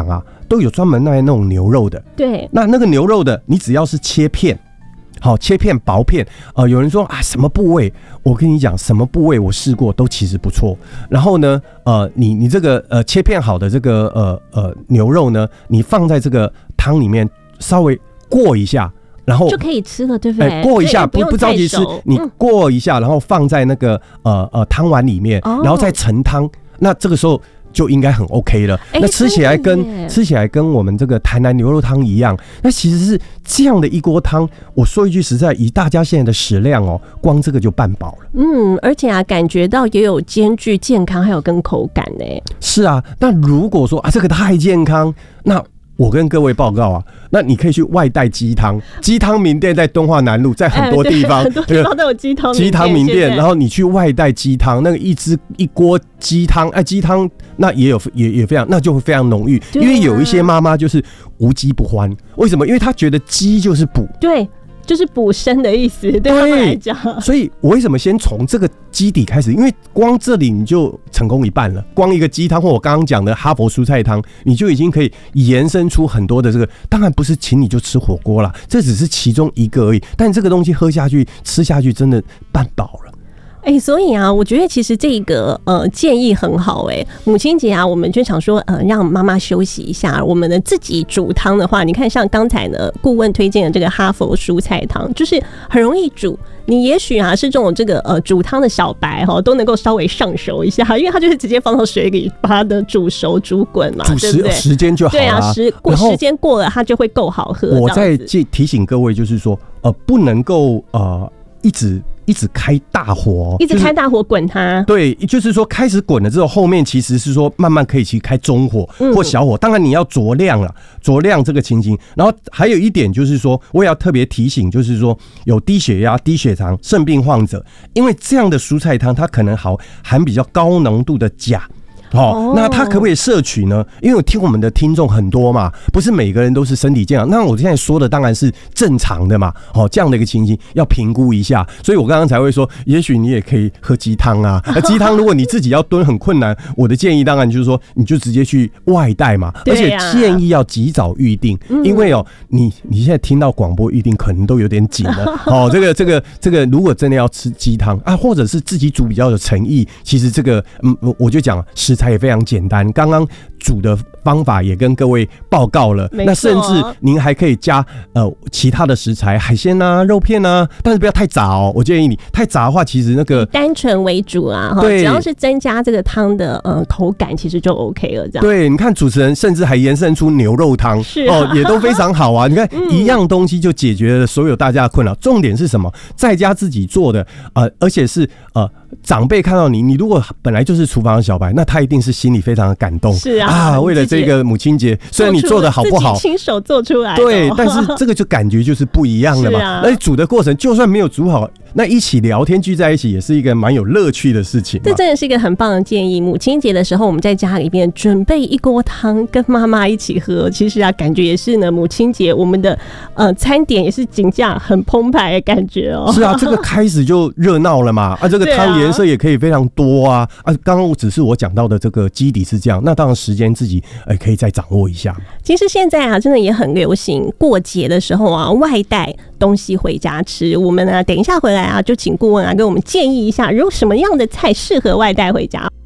啊都有专门卖那种牛肉的， 对， 那个牛肉的，你只要是切片。好，切片薄片，有人说啊，什么部位？我跟你讲，什么部位我试过都其实不错。然后呢，你这个切片好的这个牛肉呢，你放在这个汤里面稍微过一下，然后就可以吃了，对不对？ 过一下不着急吃，你过一下，然后放在那个汤碗里面，然后再盛汤。那这个时候就应该很 OK 了。那吃起来跟我们这个台南牛肉汤一样。那其实是这样的一锅汤，我说一句实在，以大家现在的食量哦，光这个就半饱了。 而且啊，感觉到也有兼具健康还有跟口感呢。 是啊，那如果说啊这个太健康，那我跟各位报告啊，那你可以去外带鸡汤，鸡汤名店在敦化南路，在很多地方， 很多地方都有鸡汤名店，然后你去外带鸡汤，那个一锅鸡汤，鸡汤那也非常，那就会非常浓郁，因为有一些妈妈就是无鸡不欢，为什么？因为她觉得鸡就是补， 对。就是补身的意思，对他们来讲。 所以我为什么先从这个基底开始？因为光这里你就成功一半了。光一个鸡汤或我刚刚讲的哈佛蔬菜汤，你就已经可以延伸出很多的这个。当然不是请你就吃火锅啦，这只是其中一个而已。但这个东西喝下去、吃下去，真的半饱了。 所以啊，我觉得其实这个建议很好母亲节啊，我们就想说让妈妈休息一下。我们的自己煮汤的话，你看像刚才呢顾问推荐的这个哈佛蔬菜汤，就是很容易煮。你也许啊是这种这个煮汤的小白都能够稍微上手一下，因为它就是直接放到水里把它的煮熟煮滚嘛，对不对？ 时间就好了。对啊，时间过了它就会够好喝。 我再提醒各位，就是说不能够一直开大火， 一直开大火滚它。 对，就是说开始滚了之后，后面其实是说慢慢可以去开中火或小火，当然你要酌量了，酌量这个情形。然后还有一点就是说，我也要特别提醒，就是说有低血压、低血糖、肾病患者，因为这样的蔬菜汤它可能含比较高浓度的钾。那他可不可以摄取呢？因为我听我们的听众很多嘛，不是每个人都是身体健康。那我现在说的当然是正常的嘛，这样的一个情形要评估一下。所以我刚刚才会说，也许你也可以喝鸡汤啊。鸡汤如果你自己要炖很困难，我的建议当然就是说，你就直接去外带嘛。而且建议要及早预定，因为你现在听到广播预定可能都有点紧了。这个如果真的要吃鸡汤啊，或者是自己煮比较有诚意，其实这个我就讲食材也非常简单，刚刚煮的方法也跟各位报告了。那甚至您还可以加其他的食材，海鲜啊、肉片啊，但是不要太杂哦。我建议你太杂的话，其实那个单纯为主啊，只要是增加这个汤的口感，其实就 OK 了。这样对，你看主持人甚至还延伸出牛肉汤，也都非常好啊。你看一样东西就解决了所有大家的困扰。重点是什么？在家自己做的，而且是长辈看到你如果本来就是厨房的小白，那他一定是心里非常的感动。 是啊， 为了这个母亲节，虽然你做的好不好， 自己亲手做出来的， 对，但是这个就感觉就是不一样了嘛。而且煮的过程就算没有煮好，那一起聊天聚在一起也是一个蛮有乐趣的事情。 这真的是一个很棒的建议。母亲节的时候，我们在家里面准备一锅汤，跟妈妈一起喝。其实啊，感觉也是呢，母亲节我们的餐点也是景价很澎湃的感觉哦。 是啊，这个开始就热闹了嘛。这个汤颜色也可以非常多啊。刚刚只是我讲到的这个基底是这样，那当然时间自己可以再掌握一下。 其实现在啊，真的也很流行过节的时候啊，外带东西回家吃。我们呢，等一下回来啊，就请顾问啊，给我们建议一下，有什么样的菜适合外带回家。